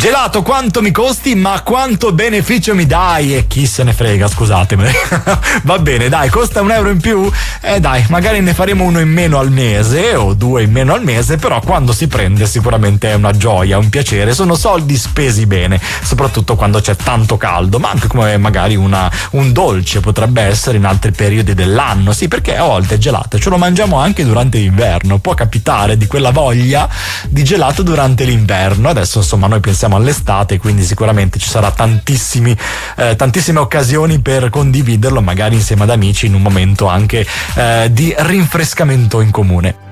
Gelato, quanto mi costi, ma quanto beneficio mi dai? E chi se ne frega, scusatemi. Va bene, dai, costa €1 in più? Dai, magari ne faremo uno in meno al mese o 2 in meno al mese, però quando si prende sicuramente è una gioia, un piacere, sono soldi spesi bene, soprattutto quando c'è tanto caldo, ma anche come magari un dolce potrebbe essere in altri periodi dell'anno, sì, perché a volte il gelato ce lo mangiamo anche durante l'inverno, può capitare di quella voglia di gelato durante l'inverno. Adesso insomma noi pensiamo all'estate, quindi sicuramente ci sarà tantissime occasioni per condividerlo magari insieme ad amici in un momento anche di rinfrescamento in comune.